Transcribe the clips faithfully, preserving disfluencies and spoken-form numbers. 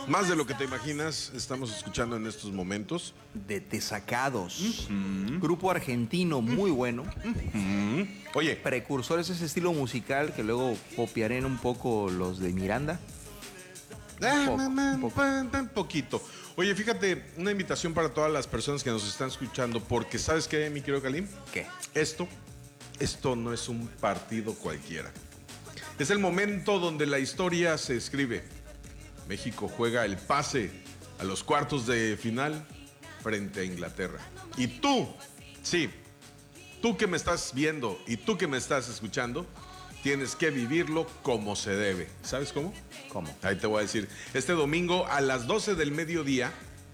Más de lo que te imaginas, estamos escuchando en estos momentos. De Desacados. Uh-huh. Grupo argentino muy bueno. Uh-huh. Oye. Precursores de ese estilo musical que luego copiarán un poco los de Miranda. Un, poco, un, poco. un poquito. Oye, fíjate, una invitación para todas las personas que nos están escuchando, porque ¿sabes qué, mi querido Kalim? ¿Qué? Esto, esto no es un partido cualquiera. Es el momento donde la historia se escribe. México juega el pase a los cuartos de final frente a Inglaterra. Y tú, sí, tú que me estás viendo y tú que me estás escuchando, tienes que vivirlo como se debe. ¿Sabes cómo? ¿Cómo? Ahí te voy a decir. Este domingo a las doce del mediodía,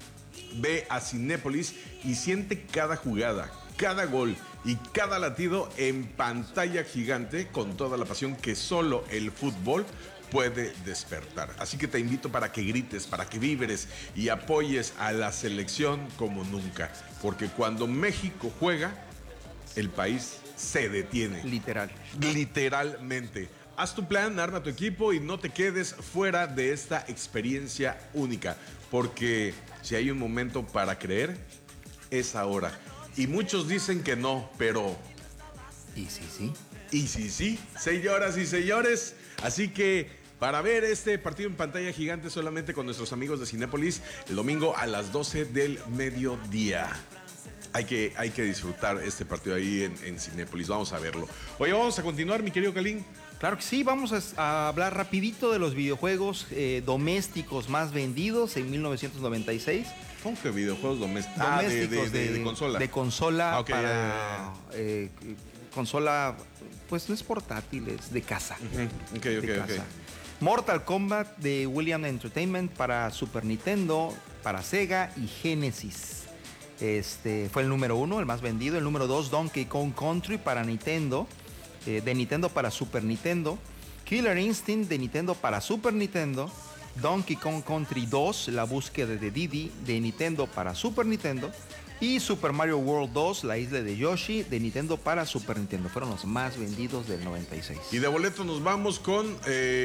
ve a Cinépolis y siente cada jugada, cada gol y cada latido en pantalla gigante con toda la pasión que solo el fútbol puede despertar. Así que te invito para que grites, para que vibres y apoyes a la selección como nunca. Porque cuando México juega, el país se detiene. Literal. Literalmente. Haz tu plan, arma tu equipo y no te quedes fuera de esta experiencia única. Porque si hay un momento para creer, es ahora. Y muchos dicen que no, pero... ¿Y sí, sí? Y sí, sí, señoras y señores. Así que para ver este partido en pantalla gigante solamente con nuestros amigos de Cinépolis, el domingo a las doce del mediodía. Hay que, hay que disfrutar este partido ahí en, en Cinépolis. Vamos a verlo. Oye, vamos a continuar, mi querido Kalin. Claro que sí, vamos a, a hablar rapidito de los videojuegos eh, domésticos más vendidos en mil novecientos noventa y seis. ¿Cómo que videojuegos domésticos? Ah, domésticos de, de, de, de consola. De consola ah, okay, para... yeah, yeah. Eh, consola, pues no es portátil, es de casa. Uh-huh. Ok, ok, de ok. casa. Mortal Kombat de William Entertainment para Super Nintendo, para Sega y Genesis. Este fue el número uno, el más vendido. El número dos, Donkey Kong Country para Nintendo, eh, de Nintendo para Super Nintendo. Killer Instinct de Nintendo para Super Nintendo. Donkey Kong Country dos, la búsqueda de Diddy de Nintendo para Super Nintendo. Y Super Mario World dos, la isla de Yoshi, de Nintendo para Super Nintendo. Fueron los más vendidos del noventa y seis. Y de boleto nos vamos con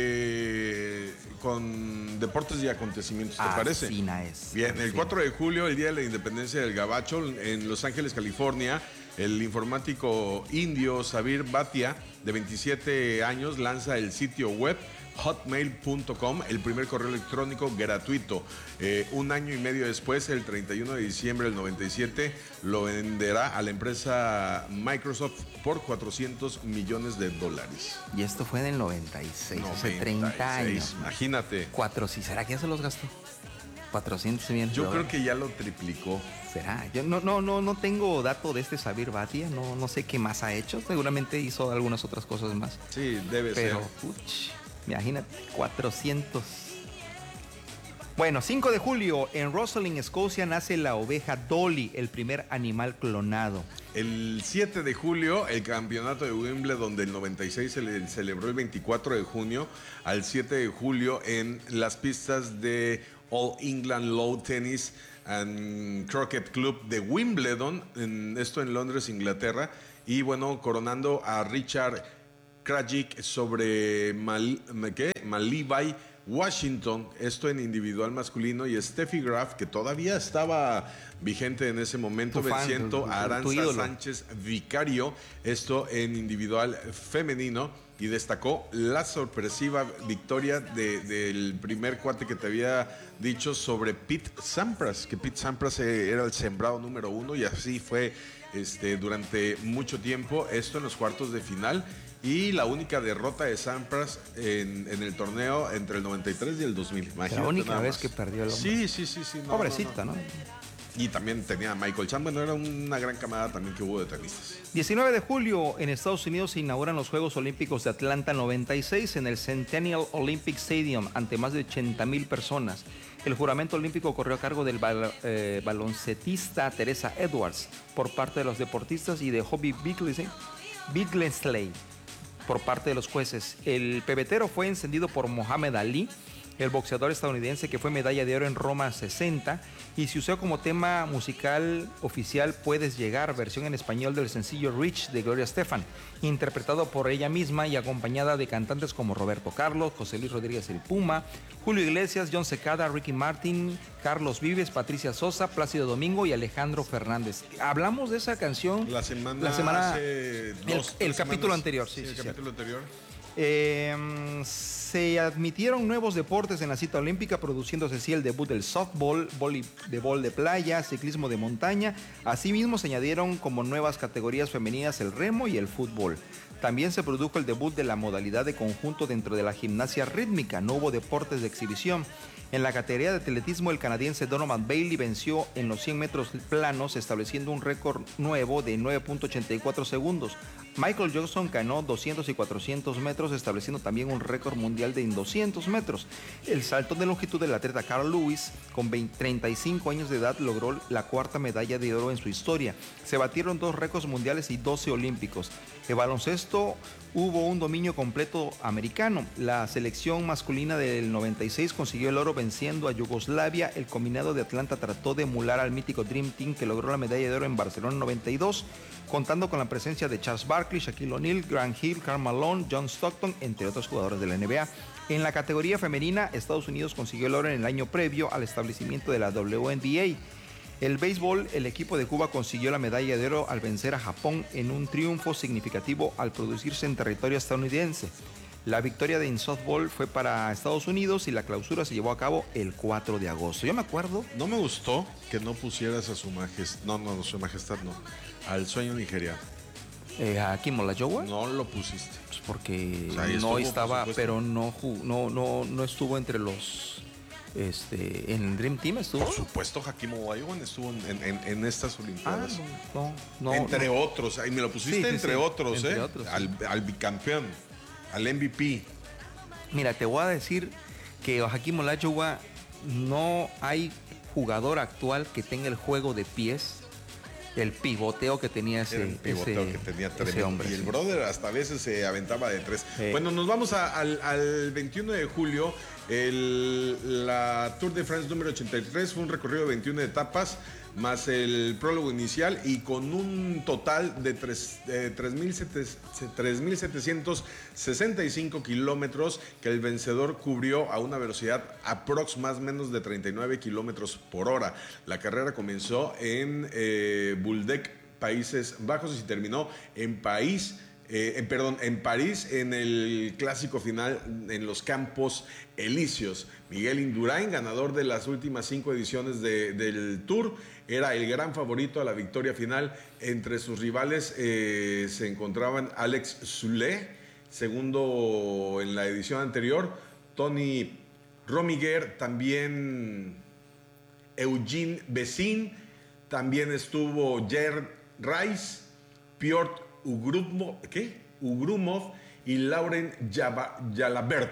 eh, con deportes y acontecimientos, ¿te Así parece? es. Bien, Así el cuatro de julio, el Día de la Independencia del Gabacho, en Los Ángeles, California, el informático indio Sabir Bhatia, de veintisiete años, lanza el sitio web hotmail punto com, el primer correo electrónico gratuito. Eh, un año y medio después, el treinta y uno de diciembre del noventa y siete, lo venderá a la empresa Microsoft por cuatrocientos millones de dólares. Y esto fue en el noventa y seis, noventa y seis, hace treinta años. Imagínate. Cuatro, ¿será que ya se los gastó? cuatrocientos millones Yo de creo dólares. que ya lo triplicó. ¿Será? Yo no, no, no, no tengo dato de este Sabir Bhatia, no, no sé qué más ha hecho. Seguramente hizo algunas otras cosas más. Sí, debe Pero, ser. Pero, imagínate, cuatrocientos. Bueno, cinco de julio, en Rosslyn, Escocia, nace la oveja Dolly, el primer animal clonado. El siete de julio, el campeonato de Wimbledon del noventa y seis se le celebró el veinticuatro de junio al siete de julio en las pistas de All England Lawn Tennis and Croquet Club de Wimbledon, en, esto en Londres, Inglaterra. Y bueno, coronando a Richard Krajicek sobre Mal, ¿qué? Malibay, Washington, esto en individual masculino, y Steffi Graf, que todavía estaba vigente en ese momento, Tu fan, venciendo tu- tu- a tu Aranza ídolo. Sánchez Vicario, esto en individual femenino, y destacó la sorpresiva victoria de- del primer cuate que te había dicho sobre Pete Sampras, que Pete Sampras eh, era el sembrado número uno, y así fue este, durante mucho tiempo, esto en los cuartos de final. Y la única derrota de Sampras en, en el torneo entre el noventa y tres y el dos mil. Imagínate, La única nada vez más. que perdió el hombre. Sí, sí, sí, sí. no, Pobrecita, no, ¿no? no. Y también tenía a Michael Chang. Bueno, era una gran camada también que hubo de tenistas. diecinueve de julio, en Estados Unidos se inauguran los Juegos Olímpicos de Atlanta noventa y seis en el Centennial Olympic Stadium ante más de ochenta mil personas. El juramento olímpico corrió a cargo del bal eh, baloncetista Teresa Edwards por parte de los deportistas y de Hobby Biglesley, Biglesley por parte de los jueces. El pebetero fue encendido por Mohamed Ali el boxeador estadounidense que fue medalla de oro en Roma sesenta y se usó como tema musical oficial Puedes Llegar, versión en español del sencillo Rich de Gloria Estefan, interpretado por ella misma y acompañada de cantantes como Roberto Carlos, José Luis Rodríguez el Puma, Julio Iglesias, John Secada, Ricky Martin, Carlos Vives, Patricia Sosa, Plácido Domingo y Alejandro Fernández. Hablamos de esa canción la semana, la semana hace el, dos, el capítulo semanas, anterior, sí, sí, sí, el capítulo anterior. Eh, se admitieron nuevos deportes en la cita olímpica, produciéndose así el debut del softball, voleibol de playa, ciclismo de montaña. Asimismo, se añadieron como nuevas categorías femeninas el remo y el fútbol. También se produjo el debut de la modalidad de conjunto dentro de la gimnasia rítmica. No hubo deportes de exhibición. En la categoría de atletismo, el canadiense Donovan Bailey venció en los cien metros planos, estableciendo un récord nuevo de nueve punto ochenta y cuatro segundos. Michael Johnson ganó doscientos y cuatrocientos metros, estableciendo también un récord mundial de doscientos metros. El salto de longitud del atleta Carl Lewis, con treinta y cinco años de edad, logró la cuarta medalla de oro en su historia. Se batieron dos récords mundiales y doce olímpicos. El baloncesto, hubo un dominio completo americano. La selección masculina del noventa y seis consiguió el oro venciendo a Yugoslavia. El combinado de Atlanta trató de emular al mítico Dream Team que logró la medalla de oro en Barcelona noventa y dos, contando con la presencia de Charles Barkley, Shaquille O'Neal, Grant Hill, Karl Malone, John Stockton, entre otros jugadores de la N B A. En la categoría femenina, Estados Unidos consiguió el oro en el año previo al establecimiento de la W N B A. El béisbol, el equipo de Cuba consiguió la medalla de oro al vencer a Japón en un triunfo significativo al producirse en territorio estadounidense. La victoria de en softball fue para Estados Unidos y la clausura se llevó a cabo el cuatro de agosto. Yo me acuerdo. No me gustó que no pusieras a su majestad, no, no, no, su majestad no, al sueño nigeriano. Eh, ¿A Kim Olajuwon? No lo pusiste. Pues porque O sea, no estuvo, estaba, por supuesto. pero no, no, no, no estuvo entre los... Este, en el Dream Team estuvo. Por supuesto, Hakeem Olajuwon estuvo en, en, en estas Ah, Olimpiadas. no, no, no. entre no. otros, ahí me lo pusiste Sí, sí, entre sí, otros, entre ¿eh? otros, sí. al, al bicampeón, al M V P. Mira, te voy a decir que Hakeem Olajuwon no hay jugador actual que tenga el juego de pies, el pivoteo que tenía ese, Era un pivoteo ese, que tenía ese tremendo. hombre. Y el sí. brother hasta a veces se aventaba de tres. Sí. Bueno, nos vamos a- al, al veintiuno de julio. El, la Tour de France número ochenta y tres fue un recorrido de veintiuna etapas, más el prólogo inicial, y con un total de tres mil setecientos sesenta y cinco kilómetros que el vencedor cubrió a una velocidad aprox más o menos de treinta y nueve kilómetros por hora. La carrera comenzó en eh, Bouldeck, Países Bajos, y terminó en París. Eh, en, perdón, en París, en el clásico final en los Campos Elíseos. Miguel Indurain, ganador de las últimas cinco ediciones de, del Tour, era el gran favorito a la victoria final. Entre sus rivales eh, se encontraban Alex Soule, segundo en la edición anterior, Tony Rominger, también Eugene Bessin, también estuvo Gerd Rice, Piotr Ugrumov, ¿qué? Ugrumov y Lauren Jalabert.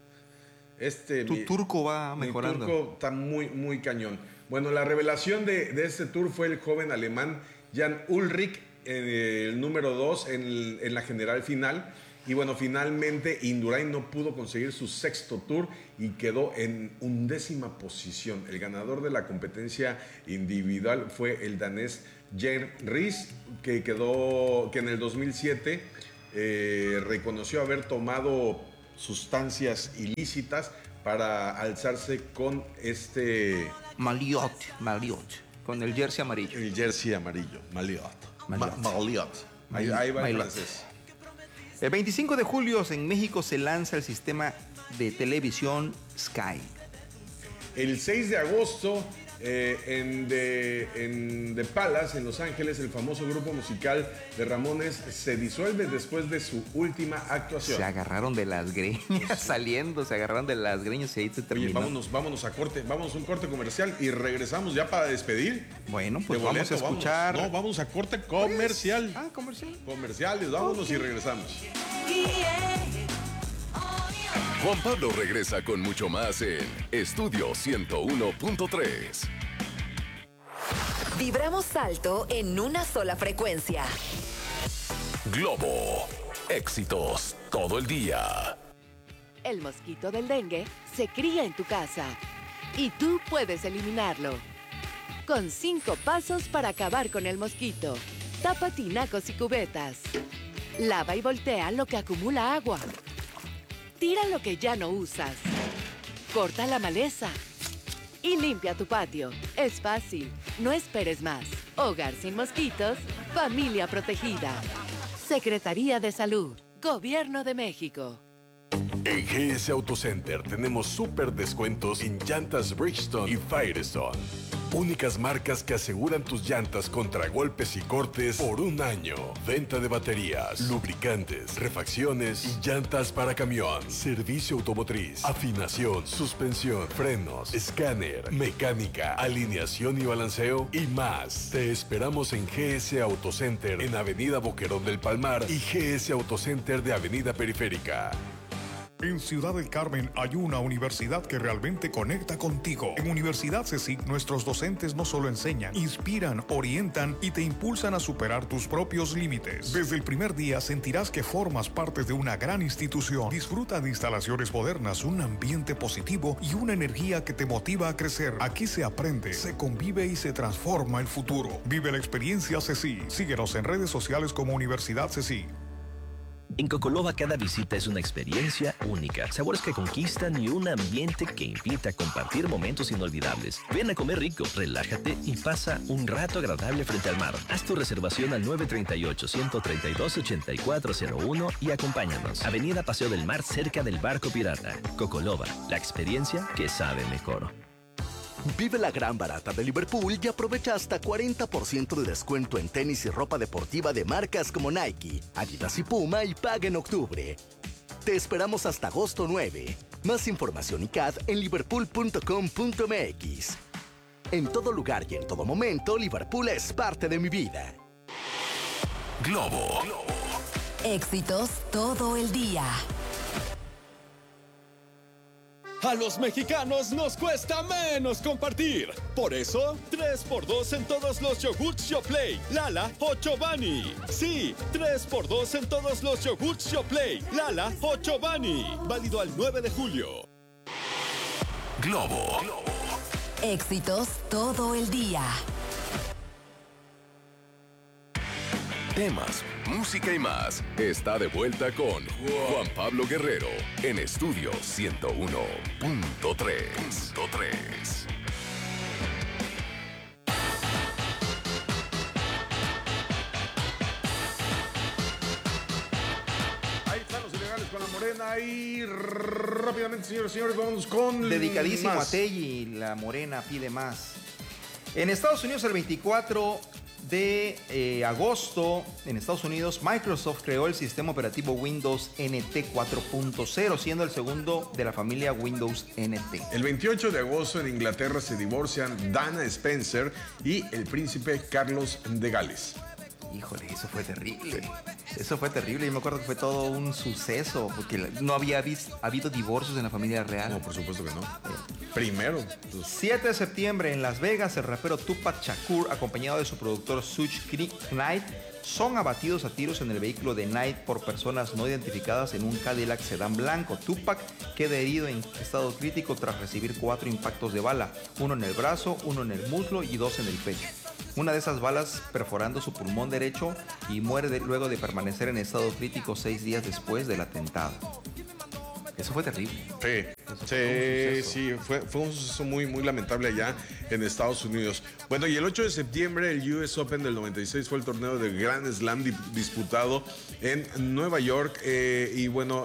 Este, Tu mi, turco va mi mejorando. turco está muy, muy cañón. Bueno, la revelación de, de este tour fue el joven alemán Jan Ullrich, eh, el número dos en, el- en la general final. Y bueno, finalmente Indurain no pudo conseguir su sexto tour y quedó en undécima posición. El ganador de la competencia individual fue el danés Jan Ries, que quedó, que en el dos mil siete eh, reconoció haber tomado sustancias ilícitas para alzarse con este Maliot, Maliot, con el jersey amarillo. el jersey amarillo, Maliot. Maliot. Ma- Maliot. Ahí, ahí va el Maliot. francés. El veinticinco de julio en México se lanza el sistema de televisión Sky. El seis de agosto, eh, en, The, en The Palace, en Los Ángeles, el famoso grupo musical de Ramones se disuelve después de su última actuación. Se agarraron de las greñas saliendo, se agarraron de las greñas y ahí se Oye, terminó. vámonos, vámonos a corte, vámonos a un corte comercial y regresamos ya para despedir. Bueno, pues De vamos boleto, a escuchar. No, vamos a corte comercial. Ah, comercial. Comerciales, vámonos y regresamos. Juan Pablo regresa con mucho más en Estudio ciento uno punto tres. Vibramos alto en una sola frecuencia. Globo. Éxitos todo el día. El mosquito del dengue se cría en tu casa. Y tú puedes eliminarlo. Con cinco pasos para acabar con el mosquito. Tapa tinacos y cubetas. Lava y voltea lo que acumula agua. Tira lo que ya no usas. Corta la maleza. Y limpia tu patio. Es fácil. No esperes más. Hogar sin mosquitos. Familia protegida. Secretaría de Salud. Gobierno de México. En G S Auto Center tenemos súper descuentos en llantas Bridgestone y Firestone. Únicas marcas que aseguran tus llantas contra golpes y cortes por un año. Venta de baterías, lubricantes, refacciones y llantas para camión. Servicio automotriz, afinación, suspensión, frenos, escáner, mecánica, alineación y balanceo y más. Te esperamos en G S Auto Center en Avenida Boquerón del Palmar y G S Auto Center de Avenida Periférica. En Ciudad del Carmen hay una universidad que realmente conecta contigo. En Universidad CECIC, nuestros docentes no solo enseñan, inspiran, orientan y te impulsan a superar tus propios límites. Desde el primer día sentirás que formas parte de una gran institución. Disfruta de instalaciones modernas, un ambiente positivo y una energía que te motiva a crecer. Aquí se aprende, se convive y se transforma el futuro. Vive la experiencia CECIC. Síguenos en redes sociales como Universidad CECIC. En Cocoloba cada visita es una experiencia única, sabores que conquistan y un ambiente que invita a compartir momentos inolvidables. Ven a comer rico, relájate y pasa un rato agradable frente al mar. Haz tu reservación al nueve tres ocho, uno tres dos, ocho cuatro cero uno y acompáñanos. Avenida Paseo del Mar, cerca del Barco Pirata. Cocoloba, la experiencia que sabe mejor. Vive la gran barata de Liverpool y aprovecha hasta cuarenta por ciento de descuento en tenis y ropa deportiva de marcas como Nike, Adidas y Puma y paga en octubre. Te esperamos hasta agosto nueve. Más información y C A D en liverpool punto com punto m x. En todo lugar y en todo momento, Liverpool es parte de mi vida. Globo. Éxitos todo el día. A los mexicanos nos cuesta menos compartir. Por eso, tres por dos en todos los yogurts Yoplait, Lala o Chobani. Sí, tres por dos en todos los yogurts Yoplait, Lala o Chobani. Válido al nueve de julio. Globo. Éxitos todo el día. Temas, música y más. Está de vuelta con Juan Pablo Guerrero en Estudio ciento uno punto tres. Ahí están los ilegales con la morena y rápidamente, señores y señores, vamos con Dedicadísimo más. a Telly, la morena pide más. En Estados Unidos el veinticuatro de eh, agosto, en Estados Unidos, Microsoft creó el sistema operativo Windows N T cuatro punto cero, siendo el segundo de la familia Windows N T. El veintiocho de agosto en Inglaterra se divorcian Dana Spencer y el príncipe Carlos de Gales. Híjole, eso fue terrible. Eso fue terrible. Yo me acuerdo que fue todo un suceso, porque no había vis- habido divorcios en la familia real. No, por supuesto que no. Eh. Primero. Pues. siete de septiembre en Las Vegas, el rapero Tupac Shakur, acompañado de su productor Suge Knight, son abatidos a tiros en el vehículo de Knight por personas no identificadas en un Cadillac sedán blanco. Tupac queda herido en estado crítico tras recibir cuatro impactos de bala, uno en el brazo, uno en el muslo y dos en el pecho. Una de esas balas perforando su pulmón derecho y muere de, luego de permanecer en estado crítico seis días después del atentado. Eso fue terrible. Sí, sí, sí, fue, fue un suceso muy, muy lamentable allá en Estados Unidos. Bueno, y el ocho de septiembre el U S Open del noventa y seis fue el torneo de Grand Slam di- disputado en Nueva York. Eh, y bueno,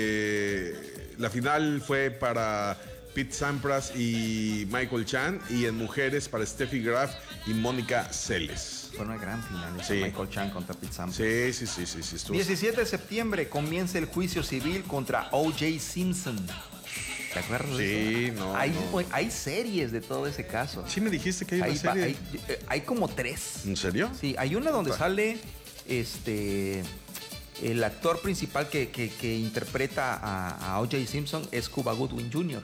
eh, la final fue para Pete Sampras y Michael Chan, y en mujeres para Steffi Graf y Mónica Seles. Fue una gran final esa, Sí. Michael Chan contra Pete Sampras. Sí, sí, sí, sí, sí, estuvo. diecisiete de septiembre comienza el juicio civil contra O J Simpson. ¿Te acuerdas de Sí, eso? no, Hay, no. hay series de todo ese caso. Sí me dijiste que hay una Hay, va- serie. hay, eh, hay como tres. ¿En serio? Sí, hay una donde Ah. sale este el actor principal que, que- que interpreta a, a O J Simpson es Cuba Gooding junior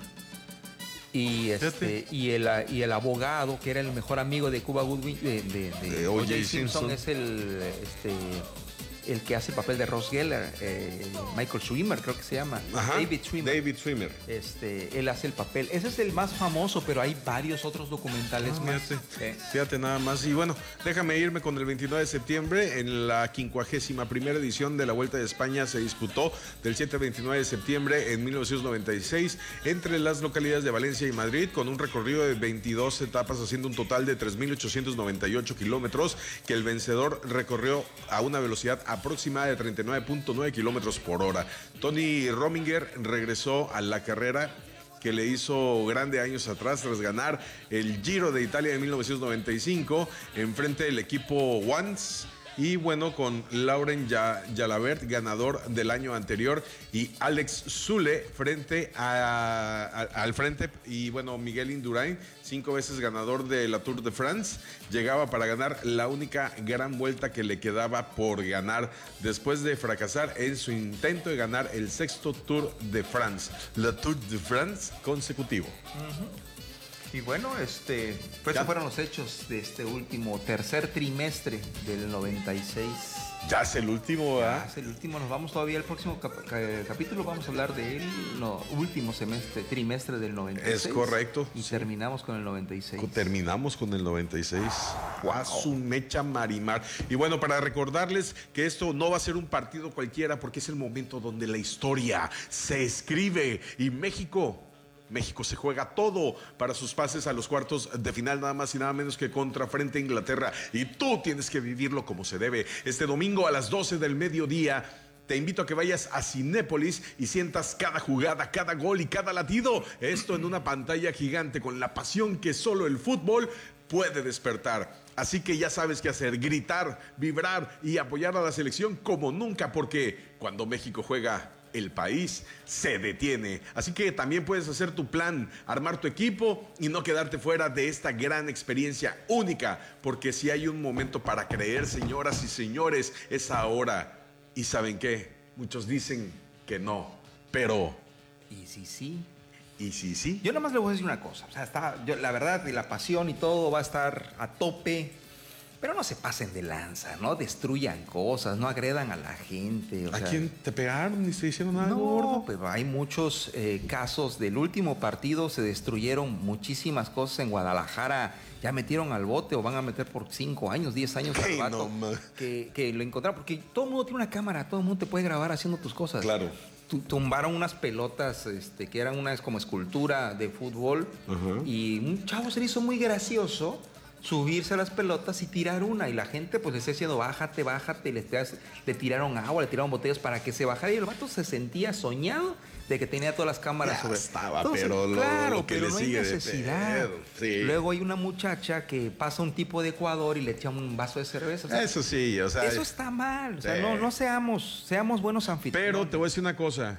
Y, este, y, el, y el abogado, que era el mejor amigo de Cuba Gooding, de, de- de De O O J J Simpson, Simpson. es el, este, el que hace el papel de Ross Geller, eh, Michael Schwimmer, creo que se llama. Ajá, David Schwimmer. David Schwimmer. Este, él hace el papel. Ese es el más famoso, pero hay varios otros documentales Ah, más. fíjate, Sí. fíjate nada más. Y bueno, déjame irme con el veintinueve de septiembre. En la quincuagésima primera edición de la Vuelta de España se disputó del siete al veintinueve de septiembre en mil novecientos noventa y seis entre las localidades de Valencia y Madrid, con un recorrido de veintidós etapas, haciendo un total de tres mil ochocientos noventa y ocho kilómetros, que el vencedor recorrió a una velocidad aproximada de treinta y nueve punto nueve kilómetros por hora. Tony Rominger regresó a la carrera que le hizo grande años atrás tras ganar el Giro de Italia de mil novecientos noventa y cinco enfrente del equipo Once. Y bueno, con Lauren Jalabert, ganador del año anterior, y Alex Zule frente a, a, al frente. Y bueno, Miguel Indurain, cinco veces ganador de la Tour de France, llegaba para ganar la única gran vuelta que le quedaba por ganar después de fracasar en su intento de ganar el sexto Tour de France, la Tour de France consecutivo. Uh-huh. Y bueno, este, pues esos fueron los hechos de este último tercer trimestre del noventa y seis. Ya es el último, ¿verdad? Ya es el último, nos vamos todavía el próximo cap capítulo, vamos a hablar del no, último semestre, trimestre del noventa y seis. Es correcto. Y sí. terminamos con el noventa y seis. Terminamos con el noventa y seis. ¡Guau! Su mecha marimar. Y bueno, para recordarles que esto no va a ser un partido cualquiera, porque es el momento donde la historia se escribe y México... México se juega todo para sus pases a los cuartos de final, nada más y nada menos que contra frente a Inglaterra. Y tú tienes que vivirlo como se debe. Este domingo a las doce del mediodía, te invito a que vayas a Cinépolis y sientas cada jugada, cada gol y cada latido. Esto en una pantalla gigante con la pasión que solo el fútbol puede despertar. Así que ya sabes qué hacer: gritar, vibrar y apoyar a la selección como nunca, porque cuando México juega, el país se detiene. Así que también puedes hacer tu plan, armar tu equipo y no quedarte fuera de esta gran experiencia única, porque si hay un momento para creer, señoras y señores, es ahora. ¿Y saben qué? Muchos dicen que no, pero... ¿Y si sí? ¿Y si sí? Yo nada más le voy a decir una cosa. O sea, está, yo, la verdad, la pasión y todo va a estar a tope. Pero no se pasen de lanza, no destruyan cosas, no agredan a la gente. O ¿A sea, quién te pegaron y te hicieron algo, no, gordo? pero hay muchos eh, casos del último partido, se destruyeron muchísimas cosas en Guadalajara. Ya metieron al bote o van a meter por cinco años, diez años al Hey, vato no, que, que lo encontraron. Porque todo el mundo tiene una cámara, todo el mundo te puede grabar haciendo tus cosas. Claro. Tumbaron unas pelotas este, que eran una como escultura de fútbol. Uh-huh. Y un chavo se le hizo muy gracioso subirse a las pelotas y tirar una, y la gente pues le está diciendo bájate, bájate, le, le tiraron agua, le tiraron botellas para que se bajara, y el vato se sentía soñado de que tenía todas las cámaras ya sobre. estaba, Entonces, pero lo, claro, lo que pero le no sigue hay necesidad. De sí. Luego hay una muchacha que pasa un tipo de Ecuador y le echa un vaso de cerveza. O sea, eso sí, o sea, eso está mal. O sea, sí. no, no seamos, seamos buenos anfitriones. Pero te voy a decir una cosa.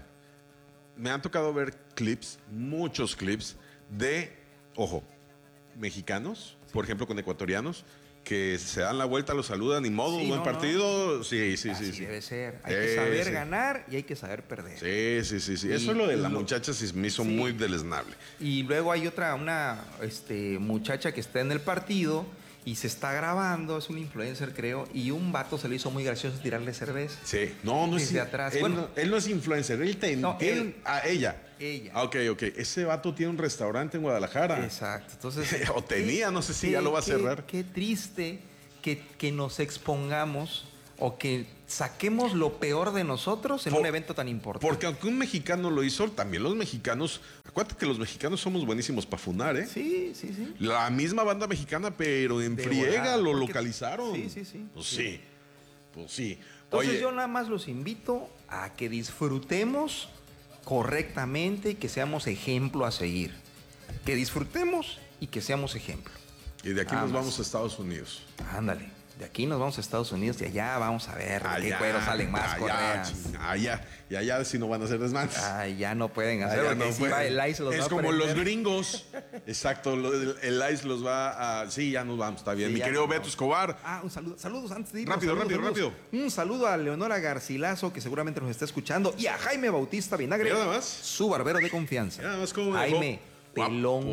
Me han tocado ver clips, muchos clips de, ojo, mexicanos, por ejemplo, con ecuatorianos, que se dan la vuelta, los saludan y modo, Sí, buen no, partido. No. Sí, sí, Así sí, sí. debe ser. Hay Eh, que saber sí. ganar y hay que saber perder. Sí, sí, sí, sí. Y Eso es lo de la lo- muchacha, sí me hizo sí. muy deleznable. Y luego hay otra, una este, muchacha que está en el partido y se está grabando, es un influencer, creo, y un vato se le hizo muy gracioso tirarle cerveza. Sí. No, no es. Desde atrás. Él, Bueno. no, él no es influencer, él te No, él, él. a ella. Ella. Ah, ok, ok. Ese vato tiene un restaurante en Guadalajara. Exacto. Entonces, O tenía, no sé si qué- ya lo va a qué- cerrar. Qué triste que, que nos expongamos o que saquemos lo peor de nosotros en Por- un evento tan importante. Porque aunque un mexicano lo hizo, también los mexicanos. Acuérdate que los mexicanos somos buenísimos para funar, ¿eh? Sí, sí, sí. La misma banda mexicana, pero en De friega volada, lo porque- localizaron. Sí, sí, sí. Pues Sí. sí. Pues sí. Entonces Oye, yo nada más los invito a que disfrutemos correctamente y que seamos ejemplo a seguir. Que disfrutemos y que seamos ejemplo. y de aquí nada nos más. vamos a Estados Unidos. Ándale. De aquí nos vamos a Estados Unidos y allá vamos a ver de qué cuero salen más allá, correas. ching, allá. Y allá si no van a hacer desmantes. Ay, ya no pueden hacer Allá porque no si pueden. va el ICE los es va a como los prender. gringos. Exacto, lo- el, el ICE los va a... Sí, ya nos vamos, está bien. Sí, Mi ya querido nos Beto vamos. Escobar. Ah, un saludo. Saludos antes de irnos. Rápido, saludos, rápido, saludos. Un saludo a Leonora Garcilaso, que seguramente nos está escuchando, y a Jaime Bautista Vinagre, Mira nada más. su barbero de confianza. Mira nada más cómo me Jaime, dejó guapo. pelón,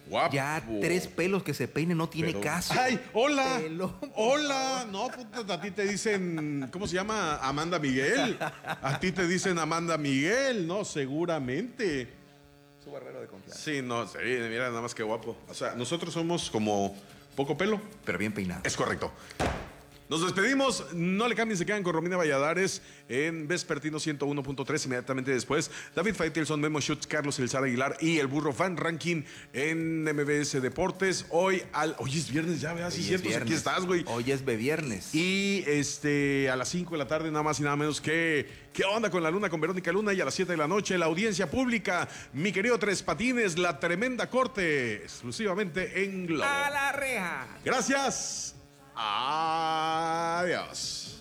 Guapo. Ya tres pelos que se peine no tiene Pero- caso. ¡Ay! ¡Hola! Pelo, por ¡Hola! No, puta, a ti te dicen. ¿Cómo se llama? Amanda Miguel. A ti te dicen Amanda Miguel, ¿no? Seguramente. Su barrero de confianza. Sí, no, sí, mira, nada más que guapo. O sea, nosotros somos como poco pelo. Pero bien peinado. Es correcto. Nos despedimos, no le cambien, se quedan con Romina Valladares en Vespertino ciento uno punto tres. Inmediatamente después, David Faitelson, Memo Schutz, Carlos Elzar Aguilar y el Burro Fan Ranking en M B S Deportes. Hoy al. Hoy es viernes ya, veas, sí, Hoy es cierto, aquí viernes. estás, güey. Hoy es viernes. Y este a las cinco de la tarde, nada más y nada menos que ¿Qué onda con la Luna con Verónica Luna? Y a las siete de la noche, la audiencia pública, mi querido Tres Patines, la tremenda corte, exclusivamente en Globo. ¡A la reja! Gracias. Adiós.